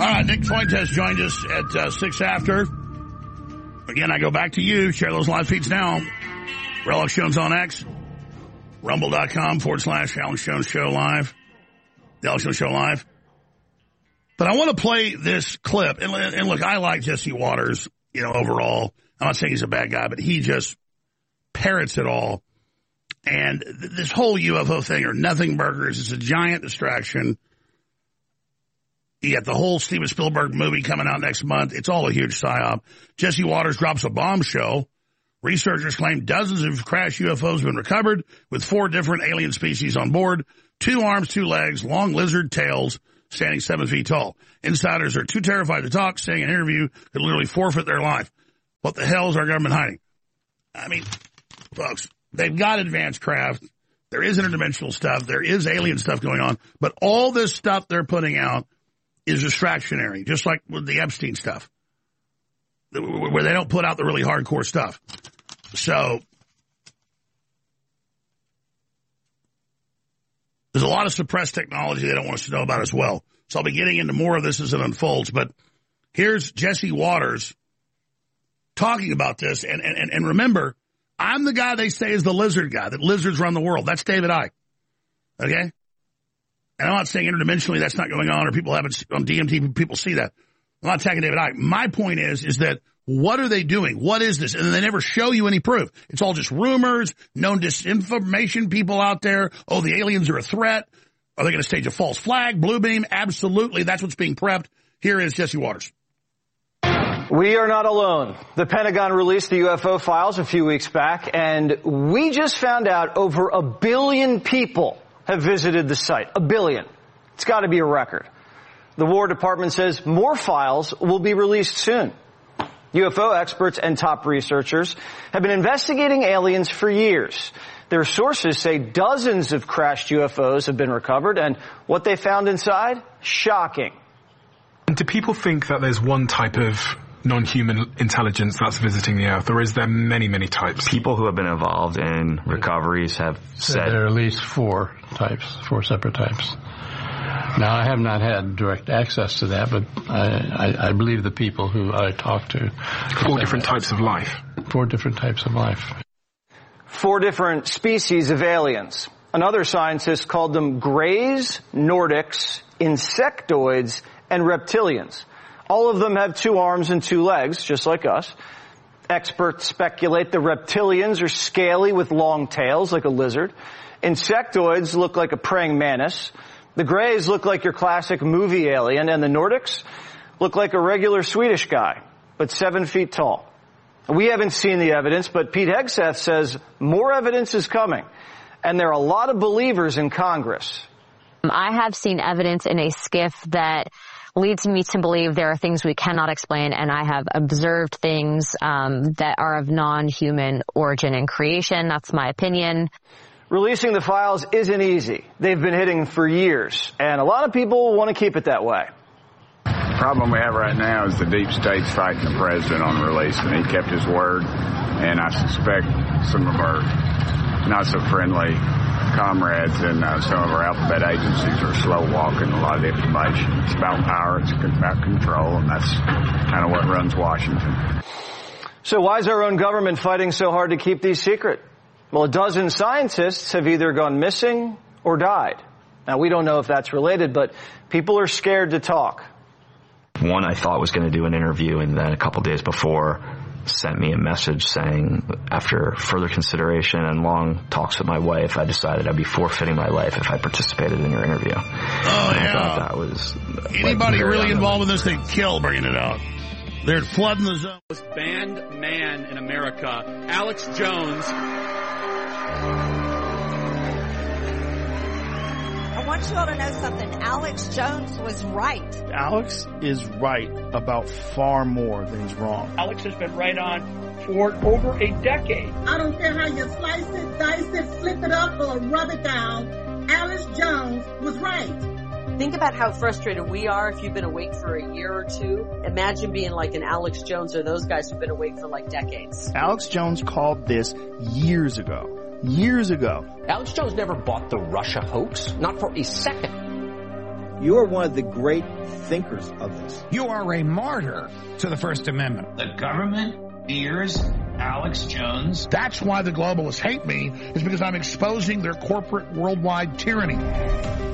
All right, Nick Fuentes joined us at 6 after. Again, I go back to you. Share those live feeds now. Alex Jones on X. Rumble.com/Alex Jones Show Live. The Alex Jones Show Live. But I want to play this clip. And look, I like Jesse Waters, overall. I'm not saying he's a bad guy, but he just parrots it all. And this whole UFO thing are nothing burgers. It's a giant distraction. You got the whole Steven Spielberg movie coming out next month. It's all a huge psyop. Jesse Waters drops a bombshell. Researchers claim dozens of crashed UFOs have been recovered with 4 different alien species on board. 2 arms, 2 legs, long lizard tails, standing 7 feet tall. Insiders are too terrified to talk, saying an interview could literally forfeit their life. What the hell is our government hiding? I mean, folks, they've got advanced craft. There is interdimensional stuff. There is alien stuff going on. But all this stuff they're putting out is distractionary, just like with the Epstein stuff, where they don't put out the really hardcore stuff. So there's a lot of suppressed technology they don't want us to know about as well. So I'll be getting into more of this as it unfolds. But here's Jesse Waters talking about this. And remember, I'm the guy they say is the lizard guy, that lizards run the world. That's David Icke. Okay? And I'm not saying interdimensionally that's not going on, or people haven't, on DMT, people see that. I'm not attacking David Icke. My point is that what are they doing? What is this? And they never show you any proof. It's all just rumors, known disinformation people out there. Oh, the aliens are a threat. Are they going to stage a false flag? Blue beam? Absolutely. That's what's being prepped. Here is Jesse Waters. We are not alone. The Pentagon released the UFO files a few weeks back, and we just found out over 1 billion people have visited the site. 1 billion. It's got to be a record. The War Department says more files will be released soon. UFO experts and top researchers have been investigating aliens for years. Their sources say dozens of crashed UFOs have been recovered, and what they found inside? Shocking. Do people think that there's one type of non-human intelligence that's visiting the Earth, or is there many, many types? People who have been involved in recoveries have said there are at least 4 separate types. Now, I have not had direct access to that, but I believe the people who I talked to. 4 different types of life. 4 different types of life. 4 different species of aliens. Another scientist called them Greys, Nordics, Insectoids, and Reptilians. All of them have 2 arms and 2 legs, just like us. Experts speculate the reptilians are scaly with long tails, like a lizard. Insectoids look like a praying mantis. The Greys look like your classic movie alien, and the Nordics look like a regular Swedish guy, but 7 feet tall. We haven't seen the evidence, but Pete Hegseth says more evidence is coming, and there are a lot of believers in Congress. I have seen evidence in a skiff that leads me to believe there are things we cannot explain, and I have observed things that are of non-human origin and creation. That's my opinion. Releasing the files isn't easy. They've been hidden for years, and a lot of people want to keep it that way. The problem we have right now is the deep state's fighting the president on releasing. He kept his word, and I suspect some of our not-so-friendly comrades and some of our alphabet agencies are slow-walking a lot of the information. It's about power, it's about control, and that's kind of what runs Washington. So why is our own government fighting so hard to keep these secret? Well, 12 scientists have either gone missing or died. Now, we don't know if that's related, but people are scared to talk. One I thought was going to do an interview, and then a couple days before sent me a message saying, after further consideration and long talks with my wife, I decided I'd be forfeiting my life if I participated in your interview. Oh, and yeah. I thought that was... Anybody really involved in this, they kill bringing it out. They're flooding the zone. Most banned man in America, Alex Jones. I want you all to know something. Alex Jones was right. Alex is right about far more than he's wrong. Alex has been right on for over a decade. I don't care how you slice it, dice it, flip it up, or rub it down. Alex Jones was right. Think about how frustrated we are if you've been awake for a year or 2. Imagine being like an Alex Jones or those guys who've been awake for like decades. Alex Jones called this years ago. Years ago. Alex Jones never bought the Russia hoax, not for a second. You are one of the great thinkers of this. You are a martyr to the First Amendment. The government fears Alex Jones. That's why the globalists hate me, is because I'm exposing their corporate worldwide tyranny.